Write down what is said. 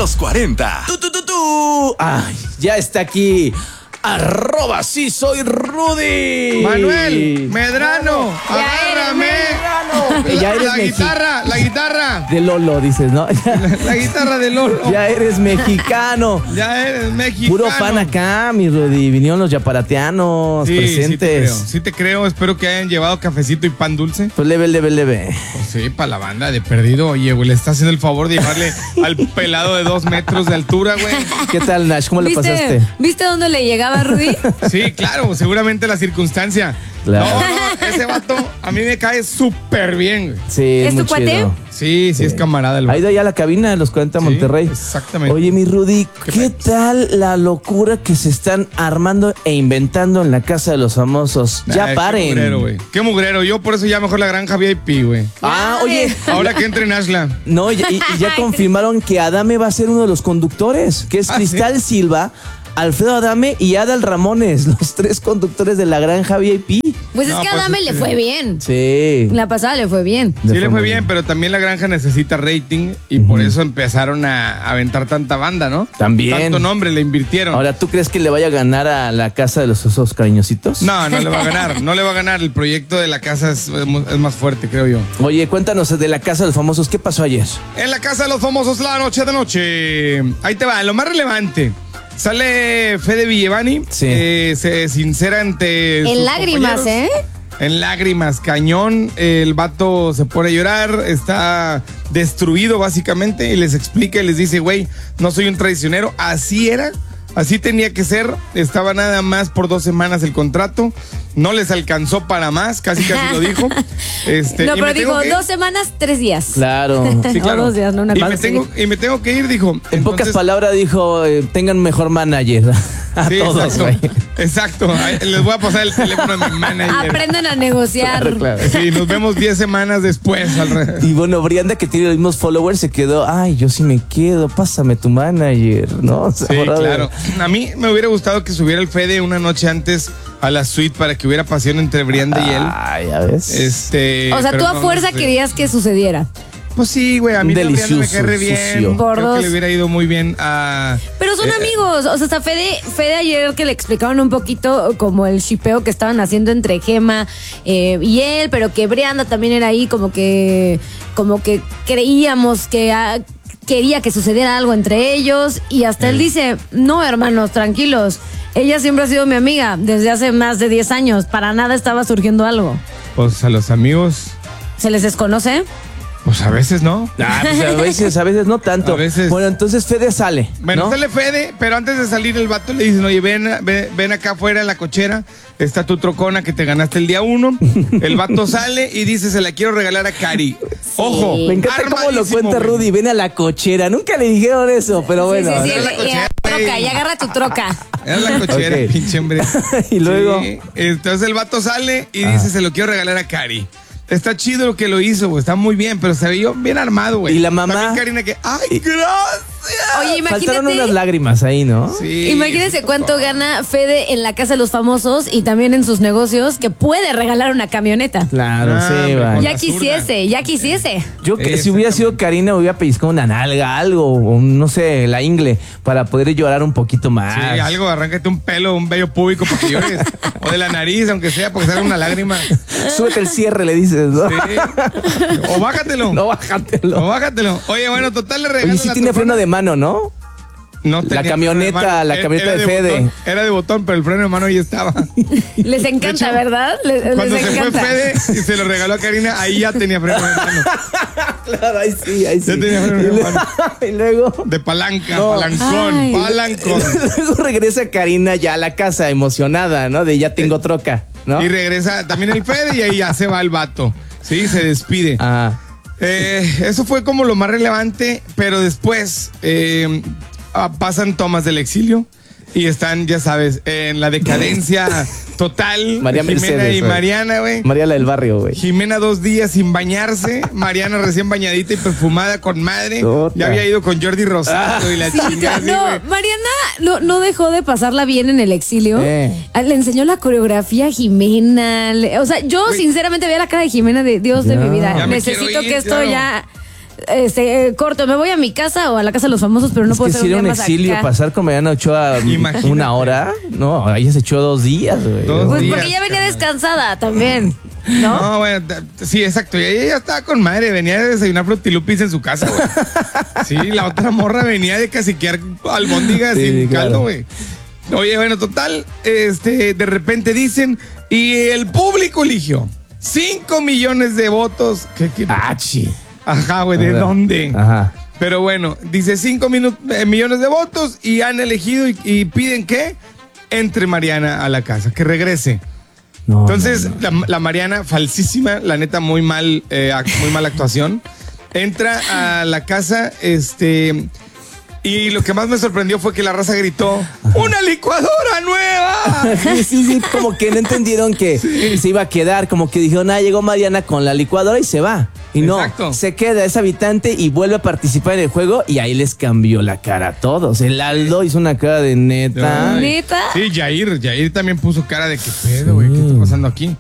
los 40. Ay, ya está aquí. @sí soy Rudy. Manuel Medrano, agárrame. Ya eres la guitarra. de Lolo, dices, ¿no? La guitarra de Lolo. Ya eres mexicano. Ya eres mexicano. Puro fan acá, mi Rudy. Vinieron los yaparateanos presentes. Sí te creo. Espero que hayan llevado cafecito y pan dulce. Pues leve. Pues sí, para la banda de perdido. Oye, güey, le está haciendo el favor de llevarle al pelado de 2 metros de altura, güey. ¿Qué tal, Nash? ¿Cómo le pasaste? ¿Viste dónde le llegaba Rudy? Sí, claro, seguramente la circunstancia. Claro. No, ese vato a mí me cae súper bien, güey. Sí, ¿Es muy tu cuate? chido. Sí, es camarada el Ha vato. ido allá a la cabina de los 40 Sí, Monterrey. exactamente. Oye, mi Rudy, ¿qué tal la locura que se están armando e inventando en la casa de los famosos? Ya Ay, paren. Qué mugrero, güey. Qué mugrero. Yo por eso ya mejor la granja VIP, güey. Oye. Ahora que entre en Ashla. No, y ya confirmaron que Adame va a ser uno de los conductores, que es Cristal Silva, Alfredo Adame y Adal Ramones, los 3 conductores de la granja VIP. Pues No, es que a pues Adame es le que- fue bien. Sí. La pasada le fue bien. Sí le fue bien, pero también la granja necesita rating y por eso empezaron a aventar tanta banda, ¿no? También. Tanto nombre le invirtieron. Ahora, ¿tú crees que le vaya a ganar a la casa de los osos cariñositos? No le va a ganar. No le va a ganar. El proyecto de la casa es más fuerte, creo yo. Oye, cuéntanos de la casa de los famosos, ¿qué pasó ayer? En la casa de los famosos la noche de noche. Ahí te va, lo más relevante. Sale Fede Villevani, Sí. se sincera ante sus En lágrimas, compañeros. En lágrimas, cañón. El vato se pone a llorar, está destruido básicamente y les explica y les dice, güey, no soy un traicionero, así era. Así tenía que ser, estaba nada más por 2 semanas el contrato, no les alcanzó para más, casi lo dijo. No, y pero me dijo tengo que ir. 2 semanas, 3 días. Claro. Sí, claro. No, 2 días, no una y cosa. me tengo que ir, dijo. En pocas Entonces, palabras dijo, tengan mejor manager. A sí, todos, exacto. güey. Exacto. Ahí les voy a pasar el teléfono a mi manager. Aprendan a negociar. Claro. Sí, nos vemos 10 semanas después. Y bueno, Brianda, que tiene los mismos followers, se quedó, ay, yo sí me quedo, pásame tu manager, ¿no? Sí, claro. A mí me hubiera gustado que subiera el Fede una noche antes a la suite para que hubiera pasión entre Brianda y él. Ay, ya ves. O sea, pero tú a no, fuerza no sé. querías que sucediera. Pues sí, güey, a mí Un la Brianda me delicioso, cae re bien. sucio. Por Creo dos. que le hubiera ido muy bien a... Pero son amigos. O sea, hasta Fede ayer que le explicaron un poquito como el shipeo que estaban haciendo entre Gema y él, pero que Brianda también era ahí como que creíamos que quería que sucediera algo entre ellos y hasta él dice, no, hermanos, tranquilos. Ella siempre ha sido mi amiga desde hace más de 10 años. Para nada estaba surgiendo algo. Pues a los amigos, ¿Se les desconoce? pues a veces no. Pues a veces no tanto. A veces. Bueno, entonces Fede sale, Bueno, ¿no? sale Fede, pero antes de salir el vato le dicen, oye, ven acá afuera en la cochera, está tu trocona que te ganaste el día 1. El vato sale y dice, se la quiero regalar a Cari. Ojo, Me encanta cómo lo armadísimo, cuenta güey. Rudy, ven a la cochera. Nunca le dijeron eso, pero bueno. Sí, Era la y cochera, troca, y agarra tu troca. Era la cochera, Ok. pinche hombre. Y luego. Sí, entonces el vato sale y dice, se lo quiero regalar a Cari. Está chido lo que lo hizo, güey. Está muy bien, pero se vio bien armado, güey. Y la mamá. También Karina que, ¡ay, gracias! Oye, Faltaron unas imagínate. lágrimas ahí, ¿no? Sí, Imagínense cuánto gana Fede en la casa de los famosos y también en sus negocios que puede regalar una camioneta. Claro, Ah, sí, hombre, va. con Ya la quisiese, ya quisiese. Yo que si hubiera sido Karina, me hubiera pellizcado una nalga, algo, o no sé, la ingle, para poder llorar un poquito más. Sí, algo, arráncate un pelo, un vello púbico para que llores. O de la nariz, aunque sea, porque salga una lágrima. Súbete el cierre, le dices, ¿no? Sí. O bájatelo. No, O bájatelo. bájatelo. Oye, bueno, total le regalan Oye, sí la tiene trocona. freno de mano, ¿no? No tenía camioneta, freno de mano. la camioneta Era de Fede. botón, era de botón, pero el freno de mano ya estaba. Les encanta, De hecho, ¿verdad? Les Cuando se fue encanta. Fede y se lo regaló a Karina, ahí ya tenía freno de mano. Claro, ahí sí. Ya tenía freno de mano. Y luego... De palanca, No. palancón, Ay. palancón. Luego regresa Karina ya a la casa emocionada, ¿no? De ya tengo troca, ¿no? Y regresa también el Fede y ahí ya se va el vato. Sí, se despide. Ah, Eso fue como lo más relevante, pero después pasan tomas del exilio y están, ya sabes, en la decadencia total. María Jimena Mercedes, y güey. Mariana, güey. María la del barrio, güey. Jimena 2 días sin bañarse, Mariana recién bañadita y perfumada con madre. Puta. Ya había ido con Jordi Rosado y la chingada. así, No, güey. Mariana no dejó de pasarla bien en el exilio. Eh. Le enseñó la coreografía a Jimena. O sea, yo sinceramente veía la cara de Jimena de Dios de Ya. mi vida. Ya me Necesito quiero ir, que esto claro. corto, me voy a mi casa o a la casa de los famosos, pero no Es puedo que hacer si era un un día más exilio acá. pasar con Mariana Ochoa Imagínate. 1 hora. No, ella se echó 2 días, güey. Dos Pues días, porque ya venía carnal. descansada también, ¿no? No, bueno, sí, exacto. Y ella estaba con madre, venía de desayunar frutilupis en su casa, güey. Sí, la otra morra venía de caciquear albóndigas Sí, sin claro. caldo, güey. Oye, bueno, total, de repente dicen, y el público eligió 5 millones de votos. ¿Qué? Achi. Ajá, güey, ¿de dónde? Ajá. Pero bueno, dice 5 millones de votos y han elegido y piden que entre Mariana a la casa, que regrese. No, Entonces, no, no. La Mariana, falsísima, la neta, muy mala actuación. Entra a la casa, y lo que más me sorprendió fue que la raza gritó: ¡una licuadora nueva! Sí, como que no entendieron que se iba a quedar, como que dijeron, llegó Mariana con la licuadora y se va. Y no, Exacto. se queda, es habitante y vuelve a participar en el juego y ahí les cambió la cara a todos. El Aldo hizo una cara de neta. Ay. ¿Neta? Sí, Jair también puso cara de qué pedo, güey, ¿qué está pasando aquí?